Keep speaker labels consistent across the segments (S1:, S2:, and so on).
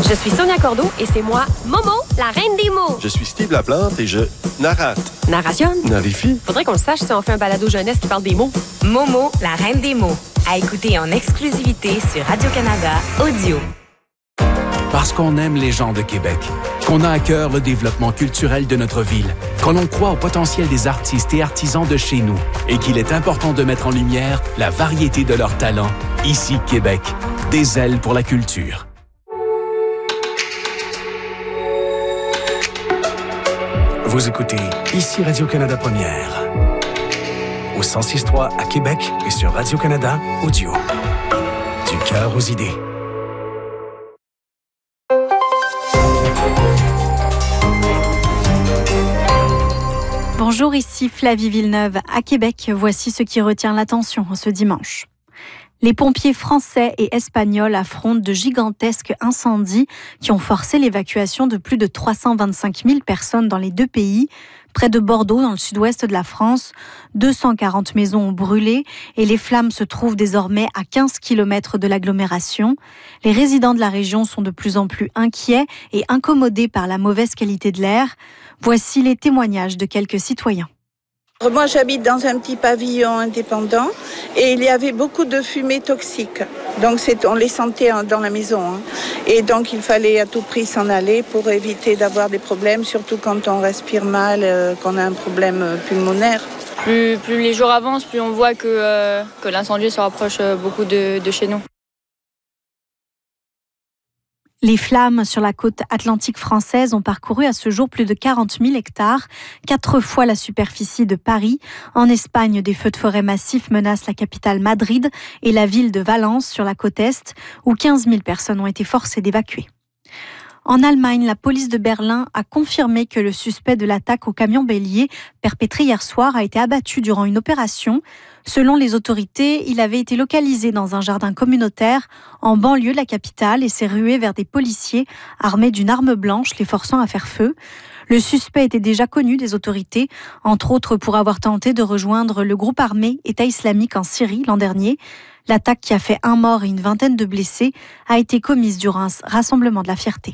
S1: Je suis Sonia Cordeau et c'est moi, Momo, la reine des mots.
S2: Je suis Steve Laplante et je narrate.
S1: Narration?
S2: Narifie?
S1: Faudrait qu'on le sache si on fait un balado jeunesse qui parle des mots.
S3: Momo, la reine des mots. À écouter en exclusivité sur Radio-Canada Audio.
S4: Parce qu'on aime les gens de Québec, qu'on a à cœur le développement culturel de notre ville, qu'on en croit au potentiel des artistes et artisans de chez nous et qu'il est important de mettre en lumière la variété de leurs talents. Ici, Québec, des ailes pour la culture. Vous écoutez ici Radio-Canada Première, au 106.3 à Québec et sur Radio-Canada Audio. Du cœur aux idées.
S5: Bonjour, ici Flavie Villeneuve. À Québec, voici ce qui retient l'attention ce dimanche. Les pompiers français et espagnols affrontent de gigantesques incendies qui ont forcé l'évacuation de plus de 325 000 personnes dans les deux pays. Près de Bordeaux, dans le sud-ouest de la France, 240 maisons ont brûlé et les flammes se trouvent désormais à 15 km de l'agglomération. Les résidents de la région sont de plus en plus inquiets et incommodés par la mauvaise qualité de l'air. Voici les témoignages de quelques citoyens.
S6: Moi, j'habite dans un petit pavillon indépendant et il y avait beaucoup de fumée toxique. Donc, on les sentait dans la maison. Et donc, il fallait à tout prix s'en aller pour éviter d'avoir des problèmes, surtout quand on respire mal, qu'on a un problème pulmonaire.
S7: Plus les jours avancent, plus on voit que l'incendie se rapproche beaucoup de chez nous.
S5: Les flammes sur la côte atlantique française ont parcouru à ce jour plus de 40 000 hectares, 4 fois la superficie de Paris. En Espagne, des feux de forêt massifs menacent la capitale Madrid et la ville de Valence sur la côte est, où 15 000 personnes ont été forcées d'évacuer. En Allemagne, la police de Berlin a confirmé que le suspect de l'attaque au camion bélier perpétrée hier soir a été abattu durant une opération. Selon les autorités, il avait été localisé dans un jardin communautaire en banlieue de la capitale et s'est rué vers des policiers armés d'une arme blanche, les forçant à faire feu. Le suspect était déjà connu des autorités, entre autres pour avoir tenté de rejoindre le groupe armé État islamique en Syrie l'an dernier. L'attaque qui a fait 1 mort et une vingtaine de blessés a été commise durant un rassemblement de la fierté.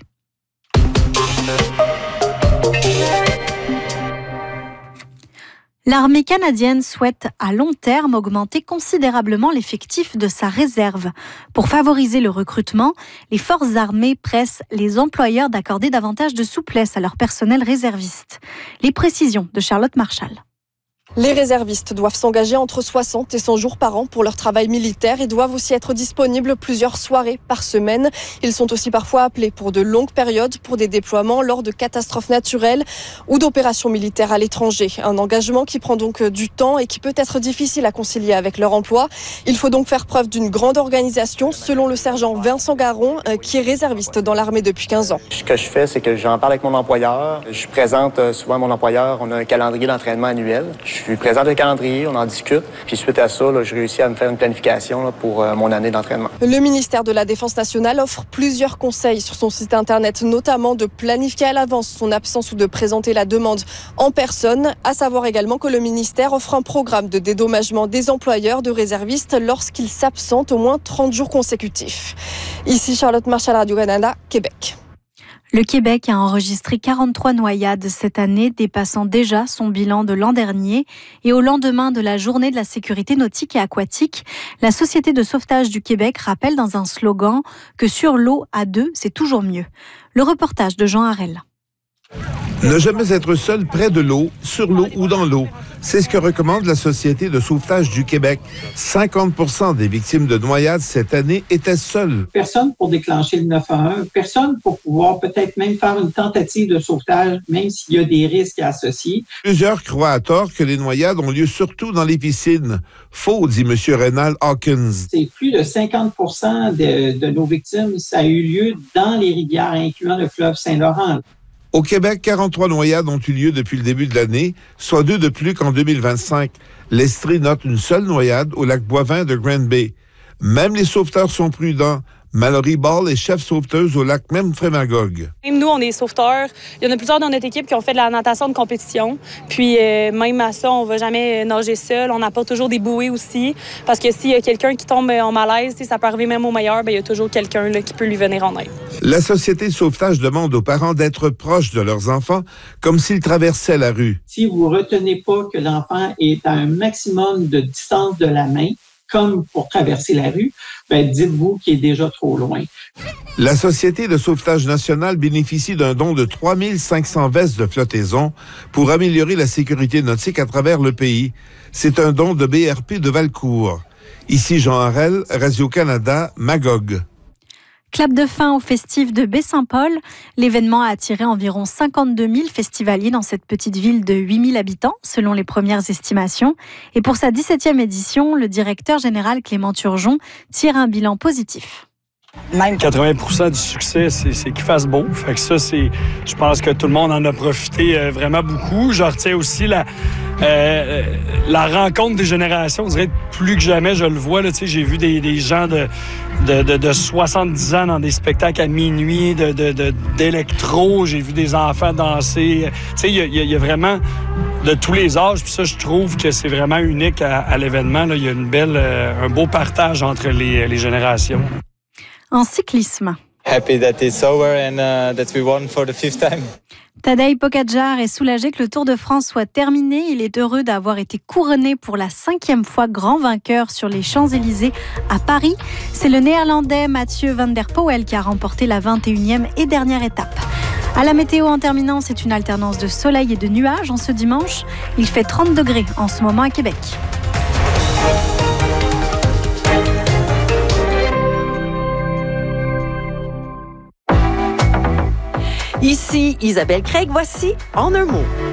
S5: L'armée canadienne souhaite à long terme augmenter considérablement l'effectif de sa réserve. Pour favoriser le recrutement, les forces armées pressent les employeurs d'accorder davantage de souplesse à leur personnel réserviste. Les précisions de Charlotte Marchal.
S8: Les réservistes doivent s'engager entre 60 et 100 jours par an pour leur travail militaire et doivent aussi être disponibles plusieurs soirées par semaine. Ils sont aussi parfois appelés pour de longues périodes pour des déploiements lors de catastrophes naturelles ou d'opérations militaires à l'étranger. Un engagement qui prend donc du temps et qui peut être difficile à concilier avec leur emploi. Il faut donc faire preuve d'une grande organisation, selon le sergent Vincent Garon, qui est réserviste dans l'armée depuis 15 ans.
S9: Ce que je fais, c'est que j'en parle avec mon employeur. Je présente souvent à mon employeur. On a un calendrier d'entraînement annuel. Je lui présente le calendrier, on en discute. Puis suite à ça, je réussis à me faire une planification pour mon année d'entraînement.
S8: Le ministère de la Défense nationale offre plusieurs conseils sur son site Internet, notamment de planifier à l'avance son absence ou de présenter la demande en personne. À savoir également que le ministère offre un programme de dédommagement des employeurs de réservistes lorsqu'ils s'absentent au moins 30 jours consécutifs. Ici Charlotte Marchal, Radio-Canada, Québec.
S5: Le Québec a enregistré 43 noyades cette année, dépassant déjà son bilan de l'an dernier. Et au lendemain de la journée de la sécurité nautique et aquatique, la Société de sauvetage du Québec rappelle dans un slogan que sur l'eau, à deux, c'est toujours mieux. Le reportage de Jean Harel.
S10: Ne jamais être seul près de l'eau, sur l'eau ou dans l'eau. C'est ce que recommande la Société de sauvetage du Québec. 50% des victimes de noyades cette année étaient seules.
S11: Personne pour déclencher le 911, personne pour pouvoir peut-être même faire une tentative de sauvetage, même s'il y a des risques associés.
S10: Plusieurs croient à tort que les noyades ont lieu surtout dans les piscines. Faux, dit M. Reynald Hawkins.
S11: C'est plus de 50% de nos victimes, ça a eu lieu dans les rivières, incluant le fleuve Saint-Laurent.
S10: Au Québec, 43 noyades ont eu lieu depuis le début de l'année, soit 2 de plus qu'en 2025. L'Estrie note une seule noyade au lac Boivin de Grand Bay. Même les sauveteurs sont prudents. Mallory Ball est chef sauveteuse au lac Memphremagog.
S12: Même nous, on est sauveteurs. Il y en a plusieurs dans notre équipe qui ont fait de la natation de compétition. Puis même à ça, on ne va jamais nager seul. On apporte toujours des bouées aussi. Parce que s'il y a quelqu'un qui tombe en malaise, ça peut arriver même au meilleur, il y a toujours quelqu'un là, qui peut lui venir en aide.
S10: La Société de sauvetage demande aux parents d'être proches de leurs enfants, comme s'ils traversaient la rue.
S11: Si vous ne retenez pas que l'enfant est à un maximum de distance de la main, comme pour traverser la rue, dites-vous qu'il est déjà trop loin.
S10: La Société de sauvetage nationale bénéficie d'un don de 3500 vestes de flottaison pour améliorer la sécurité nautique à travers le pays. C'est un don de BRP de Valcourt. Ici Jean Harel, Radio-Canada, Magog.
S5: Clap de fin au festif de Baie-Saint-Paul. L'événement a attiré environ 52 000 festivaliers dans cette petite ville de 8 000 habitants, selon les premières estimations. Et pour sa 17e édition, le directeur général Clément Turgeon tire un bilan positif.
S13: Même 80% du succès, c'est qu'il fasse beau. Fait que ça, je pense que tout le monde en a profité vraiment beaucoup. Je retiens aussi la rencontre des générations. On dirait plus que jamais, je le vois. Là, j'ai vu des gens de 70 ans dans des spectacles à minuit, d'électro. J'ai vu des enfants danser. Il y a vraiment de tous les âges. Puis ça, je trouve que c'est vraiment unique à l'événement. Là. Il y a un beau partage entre les générations.
S5: En cyclisme.
S14: Happy that it's over and that we won for the 5th time.
S5: Tadej Pogačar est soulagé que le Tour de France soit terminé. Il est heureux d'avoir été couronné pour la 5e fois grand vainqueur sur les Champs-Élysées à Paris. C'est le Néerlandais Mathieu van der Poel qui a remporté la 21e et dernière étape. À la météo en terminant, c'est une alternance de soleil et de nuages en ce dimanche. Il fait 30 degrés en ce moment à Québec.
S15: Ici Isabelle Craig, voici En un mot.